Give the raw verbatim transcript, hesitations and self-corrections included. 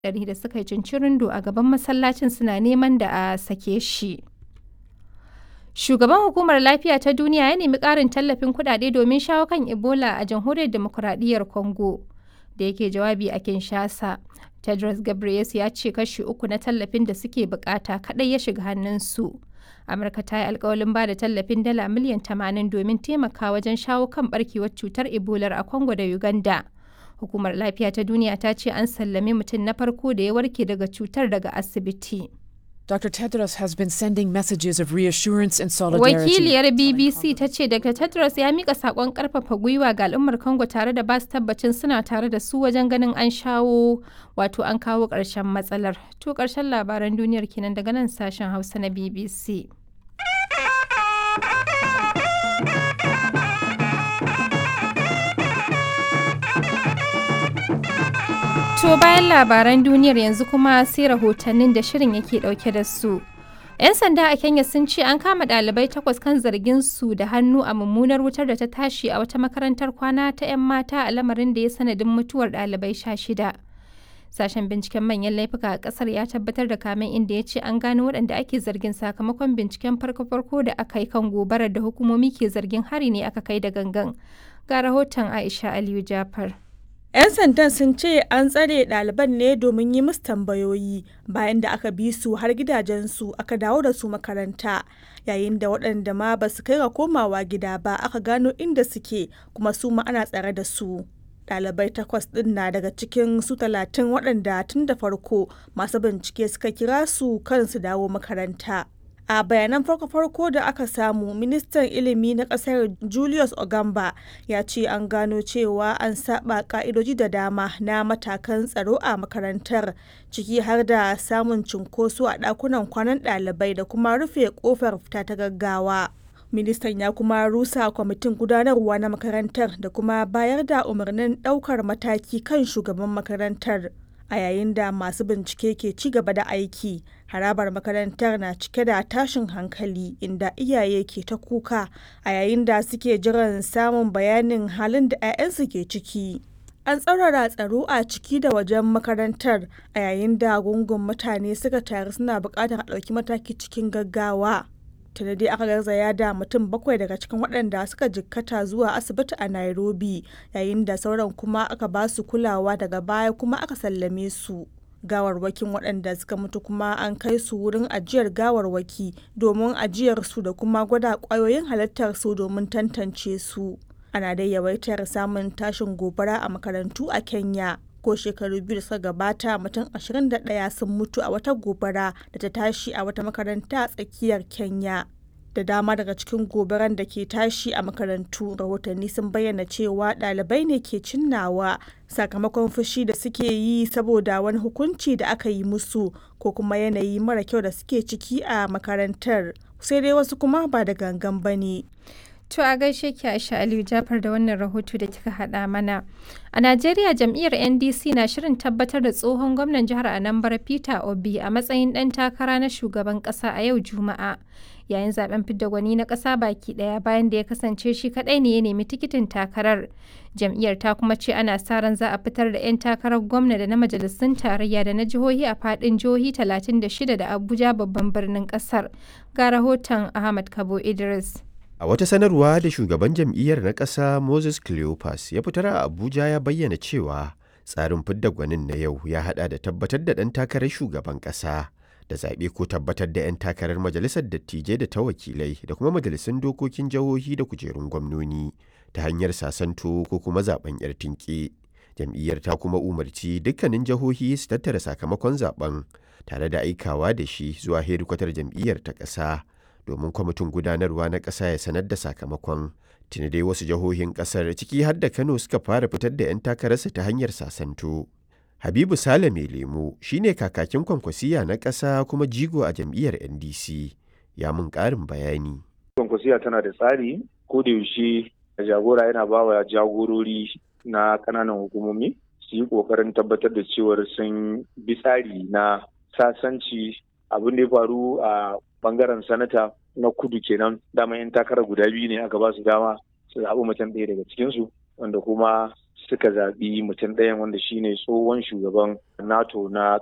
ɗari da suka yi cincirindo a gaban masallacin suna neman da a sake shi. Shugaban Hukumar Lafiya ta Duniya ya nemi ƙarin tallafin kuɗaɗe domin shawo kan Ebola a Jamhuriyar Dimokuraɗiyyar Congo. Da yake jawabi a Kinshasa, Tedros Ghebreyesus ya ce kashi uku na tallafin da suke bukata kaɗai ya shiga hannunsu. Amurka ta yi alkawalin ba da tallafin dala miliyan tamanin domin taimaka wajen shawo kan barkewar cutar Ebola a Congo da Uganda. Hukumar Lafiya ta Duniya ta ce an sallami mutum na farko da ya warke daga cutar daga asibiti. Doctor Tedros has been sending messages of reassurance and solidarity. Wakiliyar B B C ta ce Doctor Tedros ya mika sakon karfafa gwiwa ga al'ummar Congo tare da ba su tabbacin suna tare da su wajen ganin an shawo wato an kawo ƙarshen matsalar. To ƙarshen labaran duniyar kenan daga nan sashen Hausa na B B C. To bayan labaran duniyar yanzu kuma sai rahotannin da shirin yake dauke da su. 'Yan sanda a Kenya sun ce an kama ɗalibai takwas kan zargin su da hannu a mummunar wutar da ta tashi a wata makarantar kwana ta 'yan mata a lamarin da ya sanadin mutuwar ɗalibai sha shida. Sashen binciken manyan laifuka a ƙasar ya tabbatar da kamen inda ya ce an gano waɗanda ake zargin sakamakon binciken farko-farko da aka yi kan gobarar da hukumomi ke zargin hari ne aka kai da gangan. Ga rahoton Aisha Aliyu Jafar. 'Yan sandan sun ce an tsare ɗaliban ne domin yi musu tambayoyi bayan da aka bi su har gidajensu aka dawo da su makaranta, yayin da waɗanda ma ba su kai ga komawa gida ba aka gano inda suke kuma su ma ana tsare da su. Ɗalibai takwas ɗin na daga cikin su talatin waɗanda tun da farko masu bincike suka kira su kan su dawo makaranta. A bayanan farko-farko da aka samu, ministan ilimi na kasar Julius Ogamba ya ce an gano cewa an saba ka'idoji da dama na matakan tsaro a makarantar, ciki har da samun cunkoso a ɗakunan kwanan ɗalibai da kuma rufe ƙofar fita ta gaggawa. Ministan ya kuma rusa kwamitin gudanarwa na makarantar da kuma bayar da umarnin ɗaukar mataki kan shugaban makarantar. A yayin da masu bincike ke ci gaba da aiki, harabar makarantar na cike da tashin hankali inda iyaye ke ta kuka a yayin da suke jiran samun bayanin halin da 'ya'yansu ke ciki. An tsaurara tsaro a ciki da wajen makarantar a yayin da gungun mutane suka taru suna buƙatar a ɗauki mataki cikin gaggawa. Tuni dai aka garzaya da mutum bakwai daga cikin waɗanda suka jikkata zuwa asibiti a Nairobi, yayin da sauran kuma aka ba su kulawa daga baya kuma aka sallame su. Gawarwakin waɗanda suka mutu kuma an kai su wurin ajiyar gawarwaki domin ajiyar su da kuma gwada ƙwayoyin halittar su domin tantance su. Ana dai yawaitar samun tashin gobara a makarantu a Kenya. Ko shekaru biyu da suka gabata mutum ashirin da ɗaya sun mutu a wata gobara da ta tashi a wata makaranta a tsakiyar Kenya. Da dama daga cikin gobaran da ke tashi a makarantu, rahotanni sun bayyana cewa ɗalibai ne ke cinnawa sakamakon fushi da suke yi saboda wani hukunci da aka yi musu ko kuma yanayi mara kyau da suke ciki a makarantar. Sai dai wasu kuma ba da gangan ba ne. To a gaishe ki Aisha Aliyu Jafar da wannan rahoto da kika haɗa mana. A Najeriya jam'iyyar N D C na shirin tabbatar da tsohon gwamnan jihar Anambra Peter Obi a matsayin ɗan takara na shugaban ƙasa a yau Juma'a. Yayin zaben fidda gwani na ƙasa baki ɗaya bayan da ya kasance shi kaɗai ne ya nemi tikitin takarar. Jam'iyyar ta kuma ce ana sa ran za a fitar da 'yan takarar gwamna da na majalisun tarayya da na jihohi a faɗin jihohi talatin da shida da Abuja babban birnin ƙasar. Ga rahoton Ahmad Kabo Idris. A wata sanarwa da shugaban jam'iyyar na ƙasa Moses Cleopas ya fitar a Abuja ya bayyana cewa tsarin fidda gwanin na yau ya haɗa da tabbatar da ɗan takarar shugaban ƙasa da zaɓe ko tabbatar da 'yan takarar majalisar dattijai da ta wakilai da kuma majalisun dokokin jihohi da kujerun gwamnoni ta hanyar sasanto ko kuma zaɓen 'yar tinƙe. Jam'iyyar ta kuma umarci dukkanin jihohi su tattara sakamakon zaɓen tare da aikawa da shi zuwa hedikwatar jam'iyyar ta ƙasa. domin kwamitin gudanarwa na ƙasa ya sanar da sakamakon. Tuni dai wasu jihohin ƙasar ciki har da Kano suka fara fitar da 'yan takararsa ta hanyar sasanto. Habibu Sale mai lemo shine kakakin kwankwasiya na ƙasa kuma jigo a jam'iyyar N D C. Ya mun ƙarin bayani. Kwankwasiya tana da tsari, ko da yaushe jagora yana ba wa jagorori na ƙananan hukumomi su yi ƙoƙarin tabbatar da cewar sun bi tsari na sasanci. Abin da ya faru a bangaren sanata na kudu kenan, dama yan takarar guda biyu ne aka ba su dama su zaɓi mutum ɗaya daga cikinsu, wanda kuma suka zaɓi mutum ɗayan wanda shine tsohon shugaban NATO na